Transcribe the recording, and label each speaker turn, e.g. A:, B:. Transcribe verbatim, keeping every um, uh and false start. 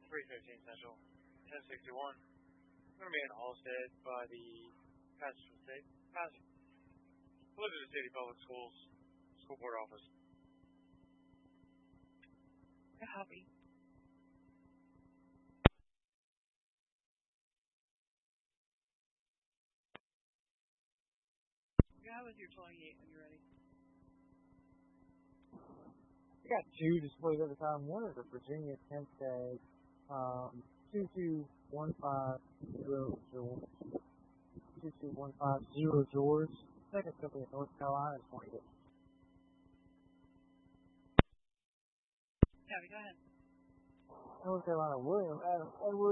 A: three fifteen Central, ten sixty-one. I'm going to be in Halstead by the Passenger State. Passenger. Elizabeth City Public Schools, School Board Office.
B: Copy. How was your twenty-eight when you're ready?
C: I got two displays at the time. One is a Virginia ten tag, um, two two one five zero George. two two one five zero George. Second company in North Carolina is twenty-eight.
B: Copy, go ahead.
C: North Carolina, William Adam Edwards.